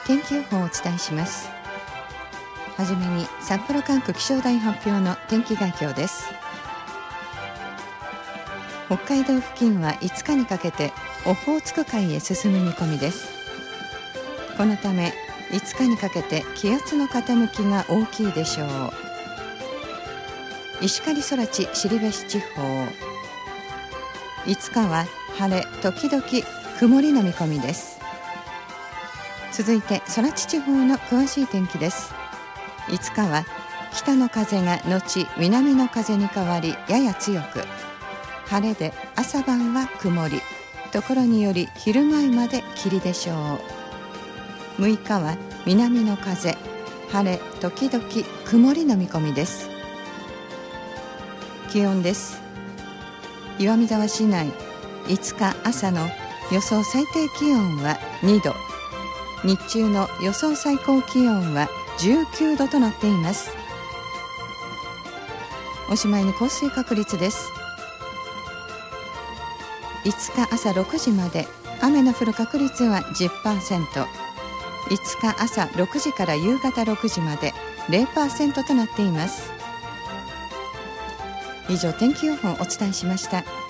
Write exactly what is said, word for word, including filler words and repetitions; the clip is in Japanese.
天気予報をお伝えします。はじめに札幌管区気象台発表の天気概況です。北海道付近はいつかにかけてオホーツク海へ進む見込みです。このためいつかにかけて気圧の傾きが大きいでしょう。石狩空知後志地方、いつかは晴れ時々曇りの見込みです。続いて空知地方の詳しい天気です。いつかは北の風が後南の風に変わりやや強く、晴れで朝晩は曇り、ところにより昼前まで霧でしょう。むいかは南の風、晴れ時々曇りの見込みです。気温です。岩見沢市内いつか朝の予想最低気温はにど、日中の予想最高気温はじゅうきゅうどとなっています。おしまいに降水確率です。いつか朝ろくじまで雨の降る確率は じゅっパーセント、いつか朝ろくじから夕方ろくじまで ゼロパーセント となっています。以上、天気予報をお伝えしました。